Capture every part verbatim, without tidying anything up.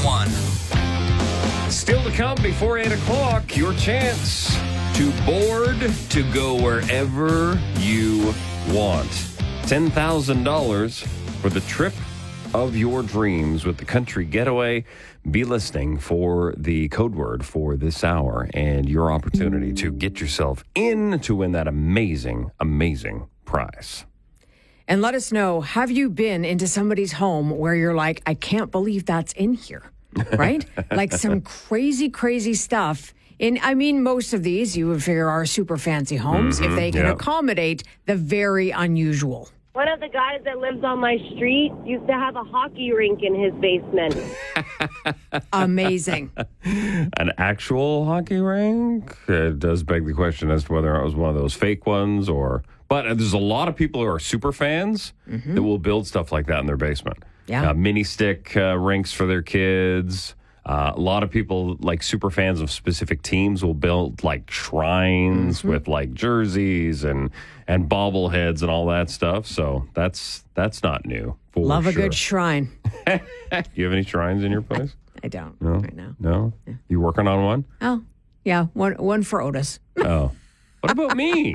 one. Still to come before eight o'clock, your chance to board to go wherever you want. ten thousand dollars for the trip of your dreams with the Country Getaway. Be listening for the code word for this hour and your opportunity to get yourself in to win that amazing, amazing prize. And let us know, have you been into somebody's home where you're like, I can't believe that's in here, right? Like some crazy, crazy stuff. And I mean, most of these you would figure are super fancy homes Mm-hmm, if they can yep. accommodate the very unusual. One of the guys that lives on my street used to have a hockey rink in his basement. Amazing. An actual hockey rink? It does beg the question as to whether it was one of those fake ones or... But there's a lot of people who are super fans mm-hmm. that will build stuff like that in their basement. Yeah. Uh, mini stick uh, rinks for their kids. Uh, a lot of people, like super fans of specific teams, will build like shrines mm-hmm. with like jerseys and and bobbleheads and all that stuff. So that's that's not new. For Love sure. a good shrine. Do you have any shrines in your place? I don't No? right now. No? Yeah. You working on one? Oh, yeah. One one for Otis. Oh. What about me?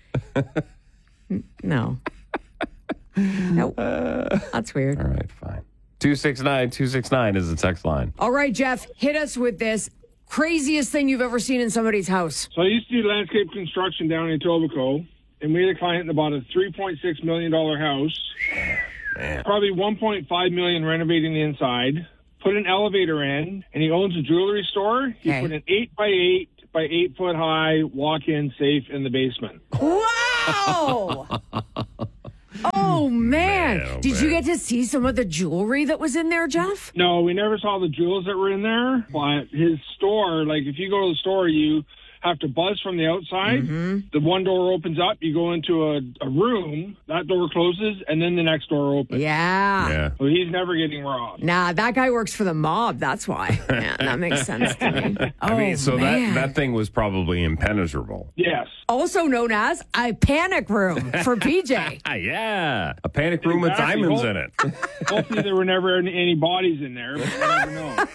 No. Nope. Uh, That's weird. All right, fine. two six nine, two six nine is the text line. All right, Jeff, hit us with this craziest thing you've ever seen in somebody's house. So I used to do landscape construction down in Etobicoke, and we had a client that bought a three point six million dollars house. Man. Probably one point five million dollars renovating the inside. Put an elevator in, and he owns a jewelry store. He Okay. put an eight by eight by eight foot high walk-in safe in the basement. Wow! Oh, man. Man, oh, Did you man. get to see some of the jewelry that was in there, Jeff? No, we never saw the jewels that were in there, but his store, like if you go to the store, you have to buzz from the outside. Mm-hmm. The one door opens up, you go into a, a room, that door closes, and then the next door opens. Yeah. Yeah. So he's never getting robbed. Nah, that guy works for the mob. That's why. Yeah, that makes sense to me. Oh, I mean, so man. that, that thing was probably impenetrable. Yes. Also known as a panic room for P J. Ah, yeah. A panic room Exactly. with diamonds Hope- in it. Hopefully there were never any, any bodies in there, but you never know.